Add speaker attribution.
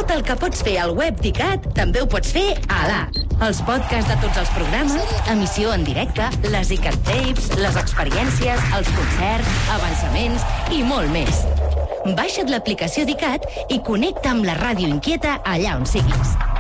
Speaker 1: Tot el que pots fer al web d'ICAT també ho pots fer a l'app. Els podcasts de tots els programes, emissió en directe, les ICAT Tapes, les experiències, els concerts, avançaments i molt més. Baixa't l'aplicació d'ICAT i connecta amb la ràdio inquieta allà on siguis.